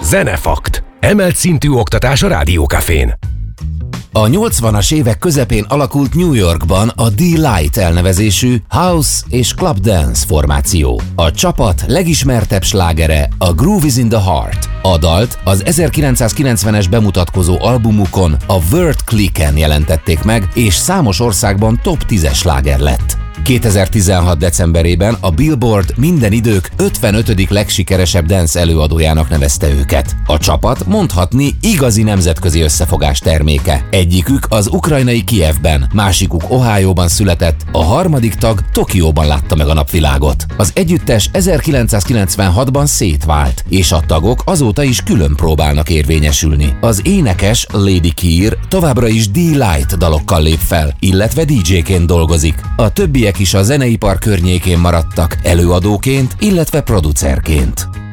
Zenefakt. Emelt szintű oktatás a Rádiókafén. A 80-as évek közepén alakult New Yorkban a D-Light elnevezésű house és club dance formáció. A csapat legismertebb slágere a Groove is in the Heart. A dalt az 1990-es bemutatkozó albumukon, a Word Click-en jelentették meg, és számos országban top 10-es sláger lett. 2016. decemberében a Billboard minden idők 55. legsikeresebb dance előadójának nevezte őket. A csapat mondhatni igazi nemzetközi összefogás terméke. Egyikük az ukrajnai Kijevben, másikuk Ohioban született, a harmadik tag Tokióban látta meg a napvilágot. Az együttes 1996-ban szétvált, és a tagok azóta is külön próbálnak érvényesülni. Az énekes Lady Keir továbbra is D-Light dalokkal lép fel, illetve DJ-ként dolgozik. A többiek is a zeneipar környékén maradtak, előadóként, illetve producerként.